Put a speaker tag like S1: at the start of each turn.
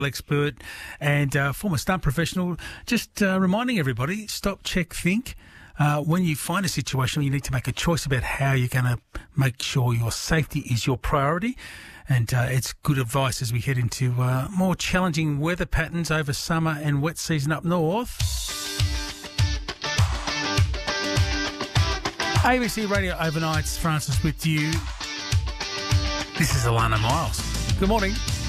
S1: expert and former stunt professional, just reminding everybody, stop, check, think. When you find a situation, you need to make a choice about how you're going to make sure your safety is your priority. And it's good advice as we head into more challenging weather patterns over summer and wet season up north. ABC Radio Overnights, Francis with you. This is Alana Miles. Good morning.